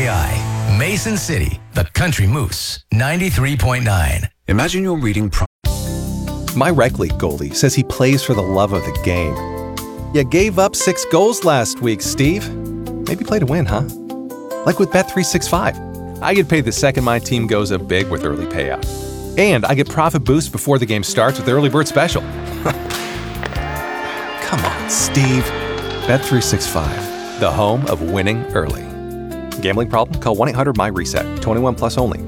WPAI, Mason City, the Country Moose, 93.9. Imagine you're reading... My rec league goalie says he plays for the love of the game. You gave up 6 goals last week, Steve. Maybe play to win, huh? Like with Bet365. I get paid the second my team goes up big with early payout. And I get profit boost before the game starts with the early bird special. Come on, Steve. Bet365, the home of winning early. Gambling problem? Call 1-800-MY-RESET. 21 plus only.